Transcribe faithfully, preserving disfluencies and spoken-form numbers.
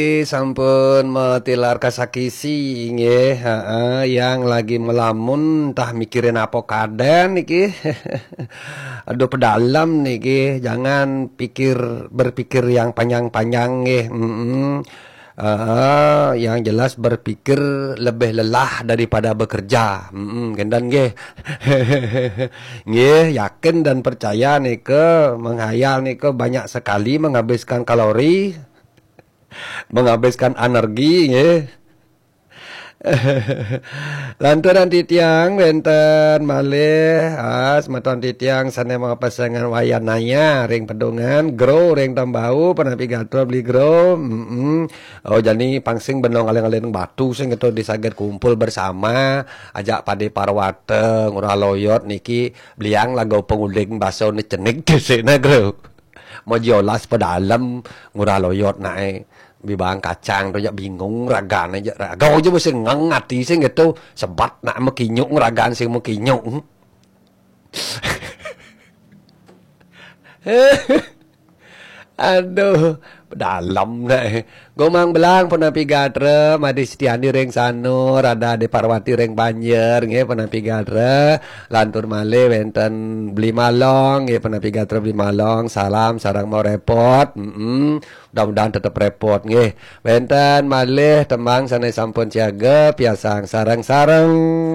Sampun metilar kasakisi nggih, heeh, yang lagi melamun tah mikirin apa kaden niki. Aduh pedalam niki, jangan pikir berpikir yang panjang-panjang nggih. Mm-mm. Heeh, yang jelas berpikir lebih lelah daripada bekerja. Mm-mm, kendan nggih. Nggih, yakin dan percaya nike menghayal nike banyak sekali menghabiskan kalori, menghabiskan energi nggih. Lanturan titiang benten malih as maton titiang sane mga pasangan wayanaya ring pedongan grow ring tambau penapi gatro beli grow. Mm-mm. Oh jani pangsing benong aleng-aleng batu sing itu disaget kumpul bersama ajak pade parwate ngurah loyot niki beliang lagu penguling baso ni cenik desena grow. Mau jolas pedalam ngurah loyot nae bibang kacang tu ya bingung ragan aja raga aja mesti ngangati sing gitu sebat nak mekinyuk ragan sing mekinyuk. Aduh dalam dah gomang belang penapi gatre madi setiani ring sanur ada di parwati ring banjer nggih penapi gatre lantur malih wenten beli malong nggih penapi gatre beli malong salam sarang mau repot. Mm-mm. Mudah-mudahan tetap repot nggih wenten malih tembang sanai sampun siaga piasang sarang-sarang